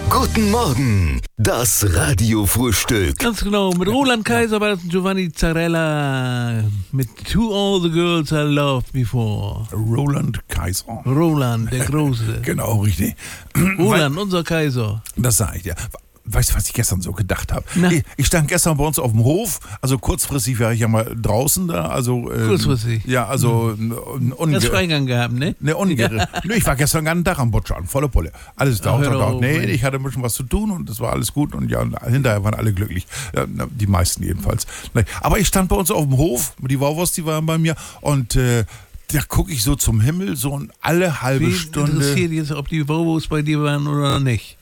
Guten Morgen, das Radiofrühstück. Ganz genau, mit Roland Kaiser war das Giovanni Zarella mit To All the Girls I Loved Before. Roland Kaiser. Roland, der Große. Genau, richtig. Roland, unser Kaiser. Das sage ich dir. Weißt du, was ich gestern so gedacht habe? Na? Ich stand gestern bei uns auf dem Hof, also kurzfristig war ich ja mal draußen da, also... Kurzfristig? Ja, also... Hast Freigang gehabt, ne? Ne, Nö, ich war gestern einen Tag am Butschern, volle Pulle. Alles da. Nee, ich hatte ein bisschen was zu tun und das war alles gut und ja, hinterher waren alle glücklich. Ja, die meisten jedenfalls. Aber ich stand bei uns auf dem Hof, die Wauwurst, die waren bei mir und... da gucke ich so zum Himmel, so alle halbe Stunde... interessiert jetzt, ob die Wauwurst bei dir waren oder nicht?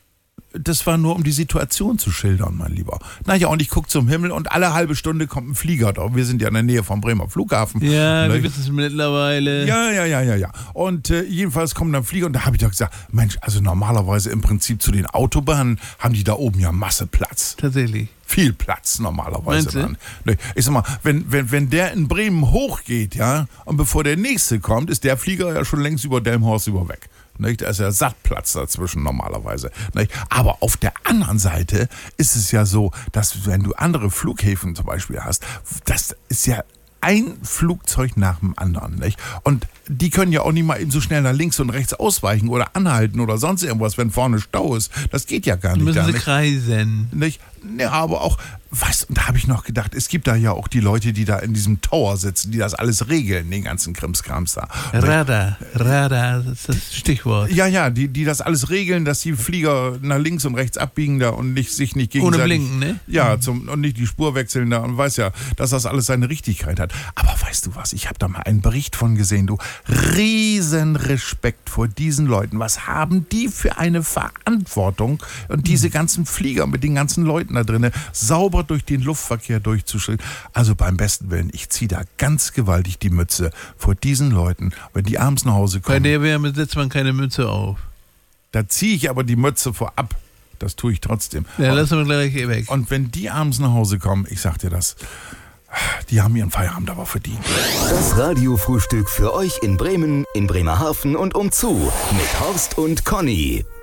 Das war nur, um die Situation zu schildern, mein Lieber. Naja, und ich gucke zum Himmel und alle halbe Stunde kommt ein Flieger da. Wir sind ja in der Nähe vom Bremer Flughafen. Ja, wir wissen es mittlerweile. Ja. Und jedenfalls kommt dann ein Flieger und da habe ich doch gesagt, Mensch, also normalerweise im Prinzip zu den Autobahnen haben die da oben ja Masse Platz. Tatsächlich. Viel Platz normalerweise. Meinst du? Ich sag mal, wenn der in Bremen hochgeht, ja, und bevor der nächste kommt, ist der Flieger ja schon längst über Delmenhorst weg. Nicht? Da ist ja Sattplatz dazwischen normalerweise. Nicht? Aber auf der anderen Seite ist es ja so, dass wenn du andere Flughäfen zum Beispiel hast, das ist ja ein Flugzeug nach dem anderen. Nicht? Und die können ja auch nicht mal eben so schnell nach links und rechts ausweichen oder anhalten oder sonst irgendwas, wenn vorne Stau ist. Das geht ja gar nicht. Müssen sie kreisen. Nicht? Ja, aber auch, weißt du, da habe ich noch gedacht, es gibt da ja auch die Leute, die da in diesem Tower sitzen, die das alles regeln, den ganzen Krimskrams da. Radar, das ist das Stichwort. Ja, die das alles regeln, dass die Flieger nach links und rechts abbiegen da und sich nicht gegenseitig... Ohne Blinken, ne? Ja, und nicht die Spur wechseln da und weiß ja, dass das alles seine Richtigkeit hat. Aber weißt du was, ich habe da mal einen Bericht von gesehen, du, riesen Respekt vor diesen Leuten. Was haben die für eine Verantwortung und diese ganzen Flieger mit den ganzen Leuten da drinnen sauber durch den Luftverkehr durchzuschillen. Also beim besten Willen, ich ziehe da ganz gewaltig die Mütze vor diesen Leuten, wenn die abends nach Hause kommen. Bei der Wärme setzt man keine Mütze auf. Da ziehe ich aber die Mütze vorab. Das tue ich trotzdem. Ja, lassen wir gleich weg. Und wenn die abends nach Hause kommen, ich sag dir das, die haben ihren Feierabend aber verdient. Das Radiofrühstück für euch in Bremen, in Bremerhaven und umzu mit Horst und Conny.